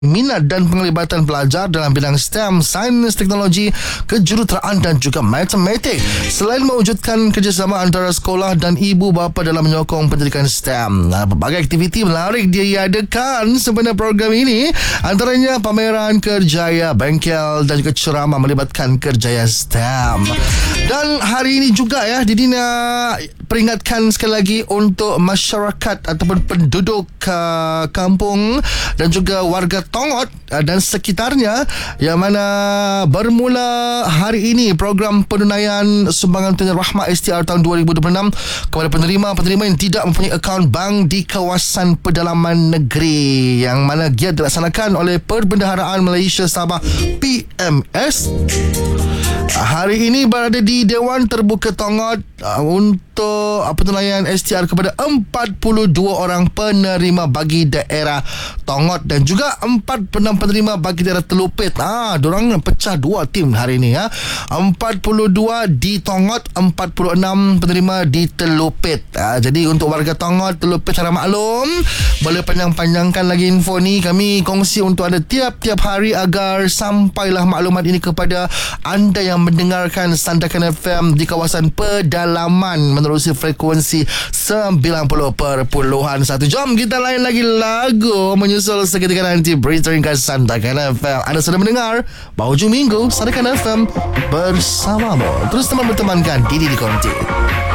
minat dan penglibatan pelajar dalam bidang STEM, sains, teknologi, kejuruteraan dan juga matematik. Selain mewujudkan kerjasama antara sekolah dan ibu bapa dalam menyokong pendidikan STEM, berbagai aktiviti menarik diadakan sempena program ini, antaranya pameran kerjaya bengkel dan juga ceramah melibatkan kerjaya STEM. Dan hari ini juga Didina peringatkan sekali lagi untuk masyarakat ataupun penduduk kampung dan juga warga Tongot dan sekitarnya yang mana bermula hari ini program penunaian sumbangan tunai rahmah STR tahun 2026 kepada penerima-penerima yang tidak mempunyai akaun bank di kawasan pedalaman negeri, yang mana giat dilaksanakan oleh Perbendaharaan Malaysia Sabah PMS. Hari ini berada di Dewan Terbuka Tongot untuk penunaian STR kepada 42 orang penerima bagi daerah Tongot dan juga 46 penerima bagi daerah Telupit. Diorang pecah dua tim hari ini 42 di Tongot, 46 penerima di Telupit. Jadi untuk warga Tongot, Telupit harap maklum, boleh panjang-panjangkan lagi info ni, kami kongsi untuk anda tiap-tiap hari agar sampailah maklumat ini kepada anda yang mendengarkan Sandakan FM di kawasan pedalaman menerusi frekuensi 90.1. Jom kita lain lagi lagu menyusul seketika nanti berita ringkas Sandakan FM. Anda sudah mendengar Baju Minggu Sandakan FM bersamamu. Terus teman bertemankan Didi di Konti.